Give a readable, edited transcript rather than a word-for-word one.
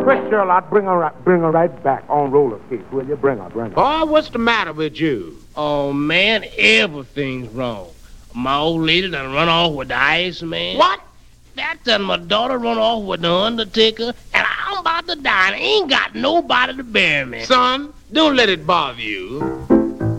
Quick, Sherlock, bring her right back on roller skates, will you? Bring her. Boy, what's the matter with you? Oh, man, everything's wrong. My old lady done run off with the Iceman. What? That done my daughter run off with the Undertaker, and I'm about to die, and I ain't got nobody to bury me. Son, don't let it bother you.